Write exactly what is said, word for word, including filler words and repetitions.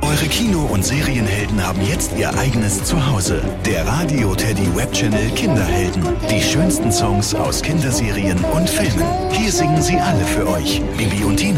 Eure Kino- und Serienhelden haben jetzt ihr eigenes Zuhause. Der Radio Teddy Webchannel Kinderhelden. Die schönsten Songs aus Kinderserien und Filmen. Hier singen sie alle für euch. Bibi und Tina.